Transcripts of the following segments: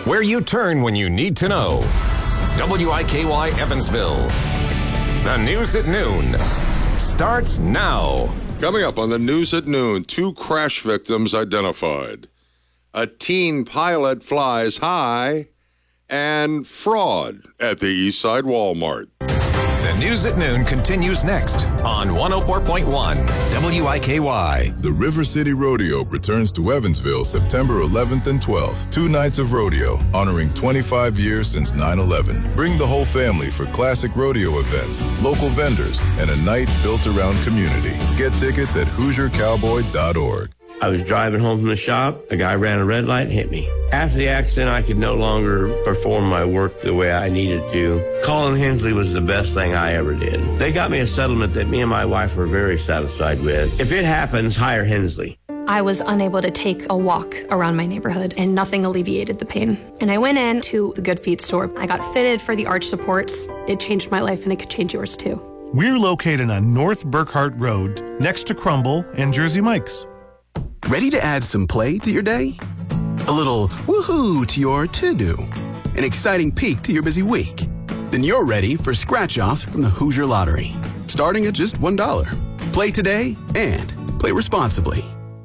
where you turn when you need to know. WIKY Evansville. The news at noon starts now. Coming up on the news at noon, 2 crash victims identified. A teen pilot flies high, and fraud at the Eastside Walmart. The news at noon continues next on 104.1 WIKY. The River City Rodeo returns to Evansville September 11th and 12th. 2 nights of rodeo, honoring 25 years since 9/11. Bring the whole family for classic rodeo events, local vendors, and a night built around community. Get tickets at HoosierCowboy.org. I was driving home from the shop. A guy ran a red light and hit me. After the accident, I could no longer perform my work the way I needed to. Calling Hensley was the best thing I ever did. They got me a settlement that me and my wife were very satisfied with. If it happens, hire Hensley. I was unable to take a walk around my neighborhood, and nothing alleviated the pain. And I went in to the Good Feet store. I got fitted for the arch supports. It changed my life, and it could change yours too. We're located on North Burkhart Road, next to Crumble and Jersey Mike's. Ready to add some play to your day? A little woohoo to your to-do? An exciting peek to your busy week? Then you're ready for scratch-offs from the Hoosier Lottery, starting at just $1. Play today and play responsibly.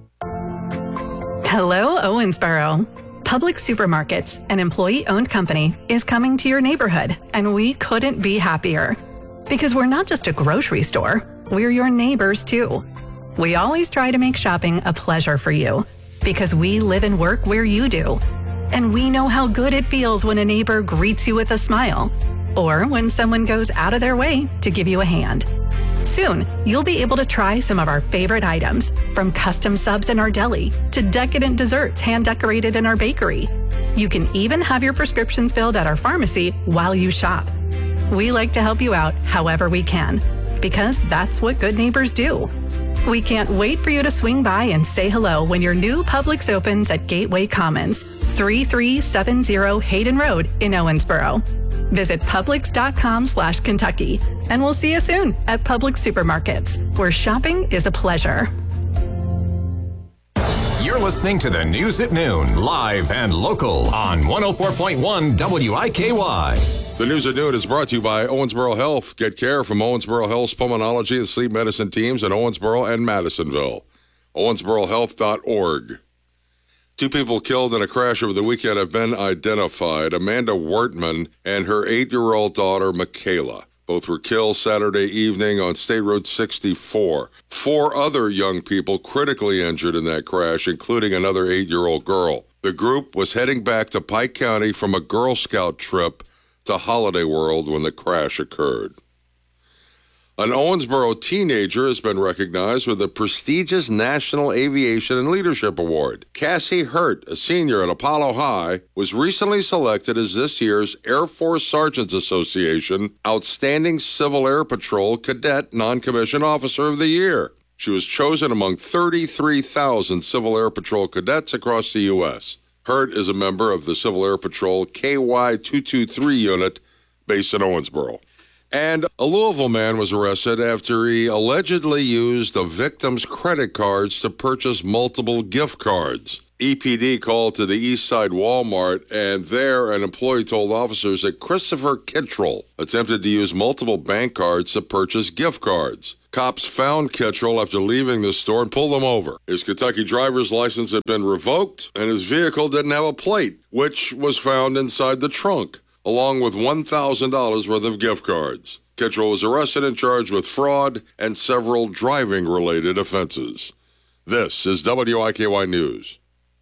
Hello, Owensboro. Public Supermarkets, an employee-owned company, is coming to your neighborhood, and we couldn't be happier. Because we're not just a grocery store, we're your neighbors too. We always try to make shopping a pleasure for you, because we live and work where you do. And we know how good it feels when a neighbor greets you with a smile, or when someone goes out of their way to give you a hand. Soon, you'll be able to try some of our favorite items, from custom subs in our deli to decadent desserts hand-decorated in our bakery. You can even have your prescriptions filled at our pharmacy while you shop. We like to help you out however we can, because that's what good neighbors do. We can't wait for you to swing by and say hello when your new Publix opens at Gateway Commons, 3370 Hayden Road in Owensboro. Visit Publix.com/Kentucky, and we'll see you soon at Publix Supermarkets, where shopping is a pleasure. You're listening to the news at noon, live and local on 104.1 WIKY. The news at noon is brought to you by Owensboro Health. Get care from Owensboro Health's pulmonology and sleep medicine teams in Owensboro and Madisonville. Owensborohealth.org. 2 people killed in a crash over the weekend have been identified. Amanda Wortman and her 8-year-old daughter, Michaela. Both were killed Saturday evening on State Road 64. 4 other young people critically injured in that crash, including another 8-year-old girl. The group was heading back to Pike County from a Girl Scout trip to Holiday World when the crash occurred. An Owensboro teenager has been recognized with the prestigious National Aviation and Leadership Award. Cassie Hurt, a senior at Apollo High, was recently selected as this year's Air Force Sergeants Association Outstanding Civil Air Patrol Cadet Non-Commissioned Officer of the Year. She was chosen among 33,000 Civil Air Patrol cadets across the U.S. Hurt is a member of the Civil Air Patrol KY-223 unit based in Owensboro. And a Louisville man was arrested after he allegedly used a victim's credit cards to purchase multiple gift cards. EPD called to the Eastside Walmart, and there an employee told officers that Christopher Kittrell attempted to use multiple bank cards to purchase gift cards. Cops found Kittrell after leaving the store and pulled him over. His Kentucky driver's license had been revoked, and his vehicle didn't have a plate, which was found inside the trunk, along with $1,000 worth of gift cards. Kittrell was arrested and charged with fraud and several driving-related offenses. This is WIKY News.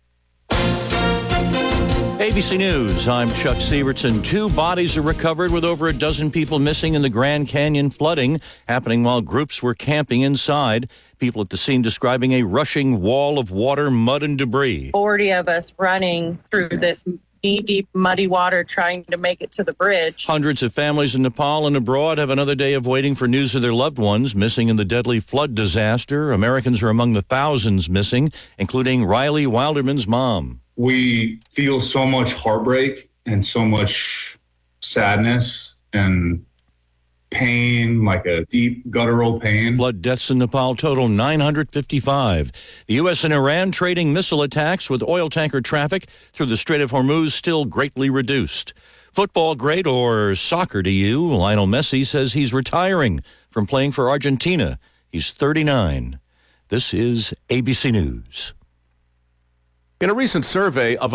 ABC News, I'm Chuck Sievertson. 2 bodies are recovered with over a dozen people missing in the Grand Canyon flooding, happening while groups were camping inside. People at the scene describing a rushing wall of water, mud, and debris. 40 of us running through this knee-deep, muddy water trying to make it to the bridge. Hundreds of families in Nepal and abroad have another day of waiting for news of their loved ones missing in the deadly flood disaster. Americans are among the thousands missing, including Riley Wilderman's mom. We feel so much heartbreak and so much sadness, and pain, like a deep guttural pain. Flood deaths in Nepal total 955. The U.S. and Iran trading missile attacks with oil tanker traffic through the Strait of Hormuz still greatly reduced. Football great or soccer to you, Lionel Messi says he's retiring from playing for Argentina. He's 39. This is ABC News. In a recent survey of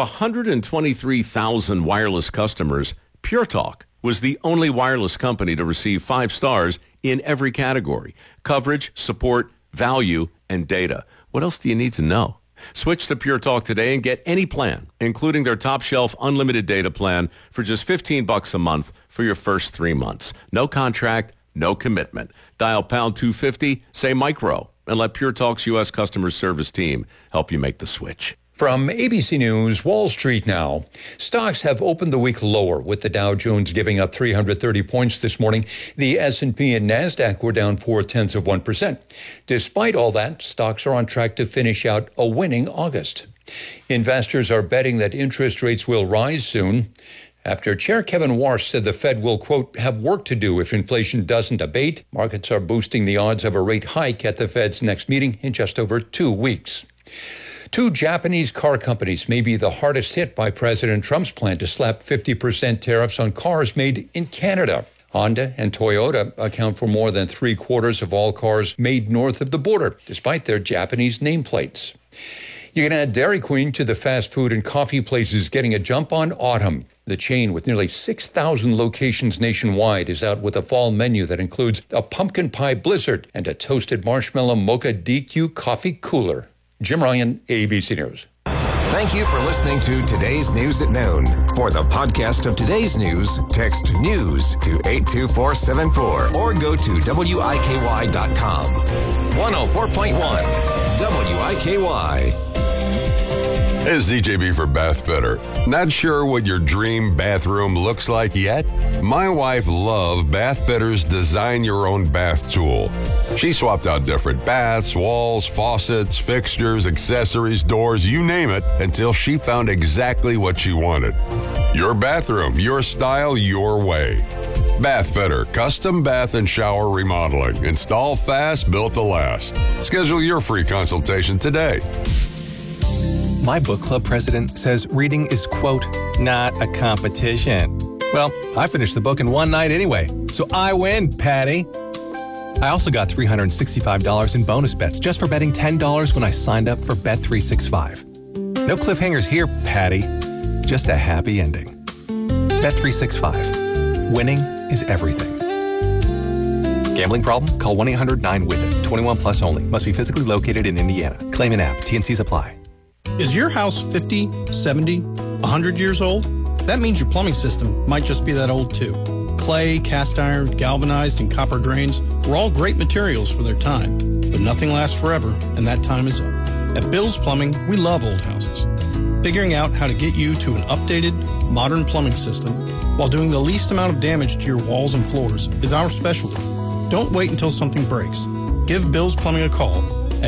123,000 wireless customers, Pure Talk was the only wireless company to receive 5 stars in every category: coverage, support, value, and data. What else do you need to know? Switch to Pure Talk today and get any plan, including their top shelf unlimited data plan for just $15 a month for your first 3 months. No contract, no commitment. Dial pound 250, say micro, and let Pure Talk's U.S. customer service team help you make the switch. From ABC News, Wall Street now. Stocks have opened the week lower, with the Dow Jones giving up 330 points this morning. The S&P and NASDAQ were down 0.4%. Despite all that, stocks are on track to finish out a winning August. Investors are betting that interest rates will rise soon, after Chair Kevin Warsh said the Fed will, quote, have work to do if inflation doesn't abate. Markets are boosting the odds of a rate hike at the Fed's next meeting in just over 2 weeks. 2 Japanese car companies may be the hardest hit by President Trump's plan to slap 50% tariffs on cars made in Canada. Honda and Toyota account for more than 3/4 of all cars made north of the border, despite their Japanese nameplates. You can add Dairy Queen to the fast food and coffee places getting a jump on Autumn. The chain, with nearly 6,000 locations nationwide, is out with a fall menu that includes a pumpkin pie blizzard and a toasted marshmallow mocha DQ coffee cooler. Jim Ryan, ABC News. Thank you for listening to Today's News at Noon. For the podcast of today's news, text NEWS to 82474 or go to WIKY.com. 104.1 WIKY. Hey, it's DJB for Bath Better. Not sure what your dream bathroom looks like yet? My wife loved Bath Better's Design Your Own Bath tool. She swapped out different baths, walls, faucets, fixtures, accessories, doors, you name it, until she found exactly what she wanted. Your bathroom, your style, your way. Bath Better, custom bath and shower remodeling. Install fast, built to last. Schedule your free consultation today. My book club president says reading is, quote, not a competition. Well, I finished the book in one night anyway, so I win, Patty. I also got $365 in bonus bets just for betting $10 when I signed up for Bet365. No cliffhangers here, Patty. Just a happy ending. Bet365. Winning is everything. Gambling problem? Call 1-800-9-WITH-IT. 21 plus only. Must be physically located in Indiana. Claim an app. T&Cs apply. Is your house 50, 70, 100 years old? That means your plumbing system might just be that old too. Clay, cast iron, galvanized, and copper drains were all great materials for their time, but nothing lasts forever, and that time is up. At Bill's Plumbing, we love old houses. Figuring out how to get you to an updated, modern plumbing system while doing the least amount of damage to your walls and floors is our specialty. Don't wait until something breaks. Give Bill's Plumbing a call at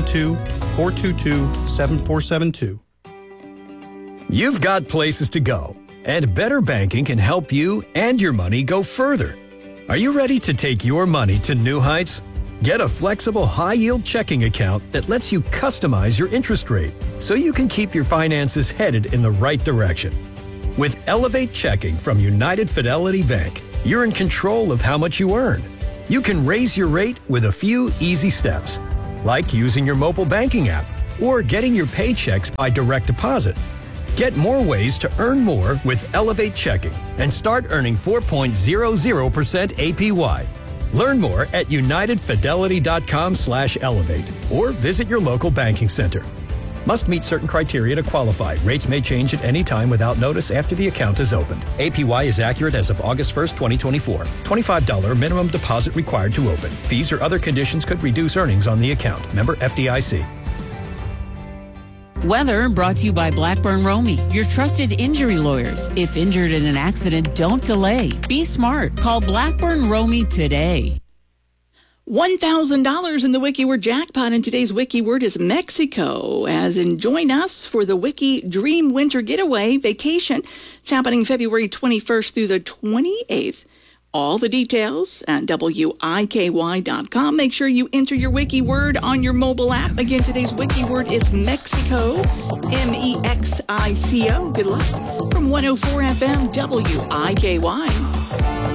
812-422-7472. You've got places to go, and Better Banking can help you and your money go further. Are you ready to take your money to new heights? Get a flexible, high-yield checking account that lets you customize your interest rate so you can keep your finances headed in the right direction. With Elevate Checking from United Fidelity Bank, you're in control of how much you earn. You can raise your rate with a few easy steps, like using your mobile banking app or getting your paychecks by direct deposit. Get more ways to earn more with Elevate Checking and start earning 4.00% APY. Learn more at unitedfidelity.com/elevate or visit your local banking center. Must meet certain criteria to qualify. Rates may change at any time without notice after the account is opened. APY is accurate as of August 1st, 2024. $25 minimum deposit required to open. Fees or other conditions could reduce earnings on the account. Member FDIC. Weather brought to you by Blackburn Romey, your trusted injury lawyers. If injured in an accident, don't delay. Be smart. Call Blackburn Romey today. $1,000 in the WikiWord jackpot, and today's WikiWord is Mexico, as in join us for the Wiki Dream Winter Getaway Vacation. It's happening February 21st through the 28th. All the details at WIKY.com. Make sure you enter your wiki word on your mobile app. Again, today's wiki word is Mexico, Mexico. Good luck from 104 FM WIKY.